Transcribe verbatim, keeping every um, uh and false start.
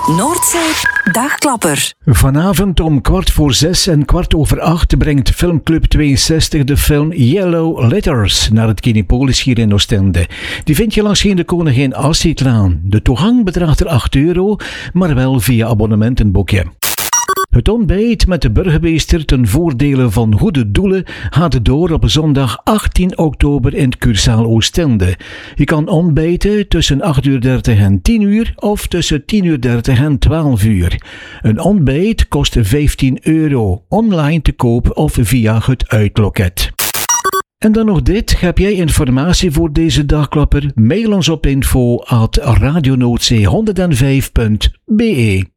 Noordzee Dagklapper. Vanavond om kwart voor zes en kwart over acht brengt Filmclub tweeënzestig de film Yellow Letters naar het Kinepolis hier in Oostende. Die vind je langs de Koningin Astridlaan. De toegang bedraagt er acht euro, maar wel via abonnementenboekje. Het ontbijt met de burgemeester ten voordele van goede doelen gaat door op zondag achttien oktober in het Cursaal Oostende. Je kan ontbijten tussen acht uur dertig en tien uur of tussen tien uur dertig en twaalf uur. Een ontbijt kost vijftien euro, online te koop of via het uitloket. En dan nog dit. Heb jij informatie voor deze dagklapper? Mail ons op info at radionoordzee honderdvijf punt be.